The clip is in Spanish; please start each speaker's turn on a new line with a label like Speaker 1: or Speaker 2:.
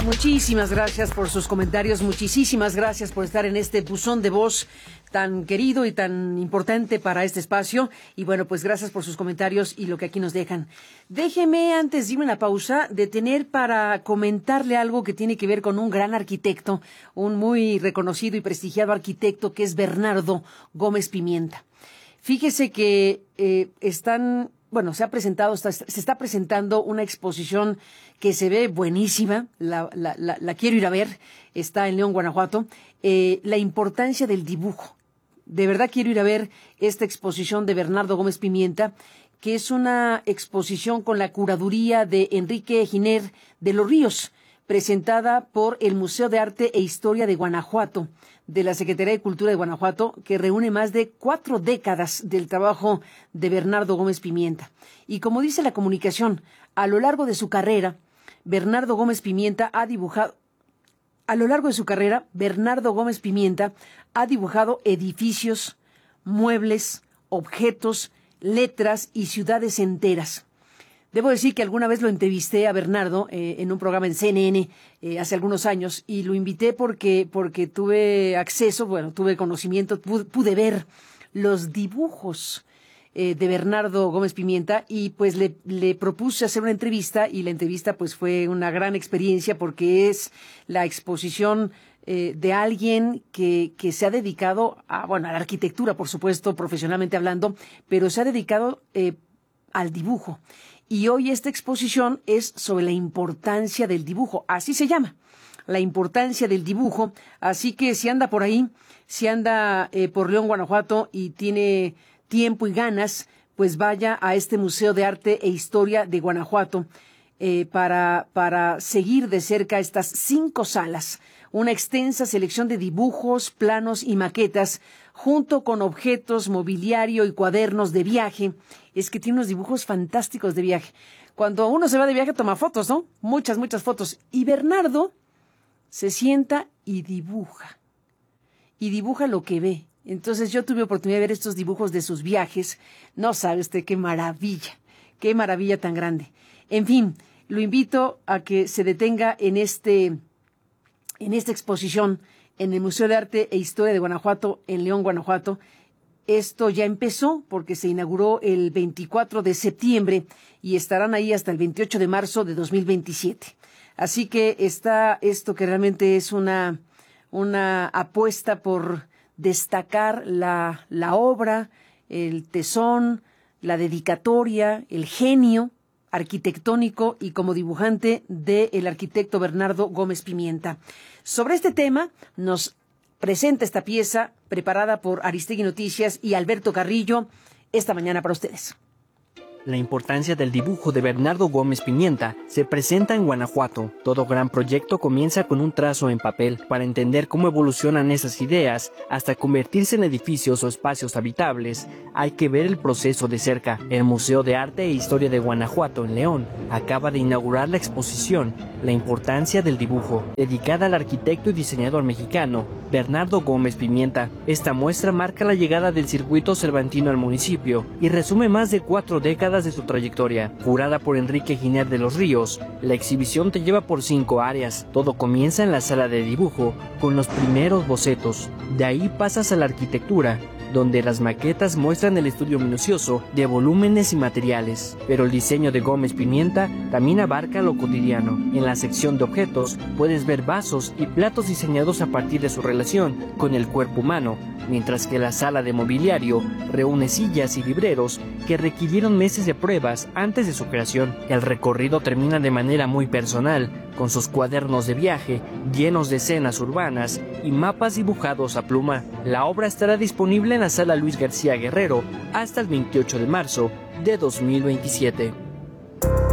Speaker 1: Muchísimas gracias por sus comentarios, muchísimas gracias por estar en este buzón de voz tan querido y tan importante para este espacio. Y bueno, pues gracias por sus comentarios y lo que aquí nos dejan. Déjeme, antes de irme a la pausa, detener para comentarle algo que tiene que ver con un gran arquitecto, un muy reconocido y prestigiado arquitecto que es Bernardo Gómez Pimienta. Fíjese que se está presentando una exposición que se ve buenísima, la quiero ir a ver, está en León, Guanajuato, la importancia del dibujo. De verdad quiero ir a ver esta exposición de Bernardo Gómez Pimienta, que es una exposición con la curaduría de Enrique Giner de los Ríos, presentada por el Museo de Arte e Historia de Guanajuato, de la Secretaría de Cultura de Guanajuato, que reúne más de 4 décadas del trabajo de Bernardo Gómez Pimienta. Y como dice la comunicación, a lo largo de su carrera, Bernardo Gómez Pimienta ha dibujado edificios, muebles, objetos, letras y ciudades enteras. Debo decir que alguna vez lo entrevisté a Bernardo en un programa en CNN hace algunos años, y lo invité porque tuve acceso, tuve conocimiento, pude ver los dibujos de Bernardo Gómez Pimienta, y pues le propuse hacer una entrevista, y la entrevista pues fue una gran experiencia porque es la exposición de alguien que se ha dedicado a la arquitectura, por supuesto, profesionalmente hablando, pero se ha dedicado al dibujo. Y hoy esta exposición es sobre la importancia del dibujo, así se llama, la importancia del dibujo. Así que si anda por ahí, si anda por León, Guanajuato, y tiene tiempo y ganas, pues vaya a este Museo de Arte e Historia de Guanajuato para seguir de cerca estas 5 salas, una extensa selección de dibujos, planos y maquetas, junto con objetos, mobiliario y cuadernos de viaje. Es que tiene unos dibujos fantásticos de viaje. Cuando uno se va de viaje toma fotos, ¿no? Muchas fotos. Y Bernardo se sienta y dibuja lo que ve. Entonces yo tuve oportunidad de ver estos dibujos de sus viajes. No sabe usted qué maravilla tan grande. En fin, lo invito a que se detenga en esta exposición en el Museo de Arte e Historia de Guanajuato, en León, Guanajuato. Esto ya empezó porque se inauguró el 24 de septiembre y estarán ahí hasta el 28 de marzo de 2027. Así que está esto que realmente es una apuesta por destacar la obra, el tesón, la dedicatoria, el genio arquitectónico y como dibujante del arquitecto Bernardo Gómez Pimienta. Sobre este tema nos presenta esta pieza preparada por Aristegui Noticias y Alberto Carrillo esta mañana para ustedes.
Speaker 2: La importancia del dibujo de Bernardo Gómez Pimienta se presenta en Guanajuato. Todo gran proyecto comienza con un trazo en papel. Para entender cómo evolucionan esas ideas hasta convertirse en edificios o espacios habitables, hay que ver el proceso de cerca. El Museo de Arte e Historia de Guanajuato, en León, acaba de inaugurar la exposición La importancia del dibujo, dedicada al arquitecto y diseñador mexicano Bernardo Gómez Pimienta. Esta muestra marca la llegada del circuito cervantino al municipio y resume más de 4 décadas de su trayectoria. Curada por Enrique Giner de los Ríos, la exhibición te lleva por 5 áreas. Todo comienza en la sala de dibujo, con los primeros bocetos. De ahí pasas a la arquitectura, donde las maquetas muestran el estudio minucioso de volúmenes y materiales. Pero el diseño de Gómez Pimienta también abarca lo cotidiano. En la sección de objetos puedes ver vasos y platos diseñados a partir de su relación con el cuerpo humano, mientras que la sala de mobiliario reúne sillas y libreros que requirieron meses de pruebas antes de su creación. El recorrido termina de manera muy personal, con sus cuadernos de viaje llenos de escenas urbanas y mapas dibujados a pluma. La obra estará disponible en la Sala Luis García Guerrero hasta el 28 de marzo de 2027.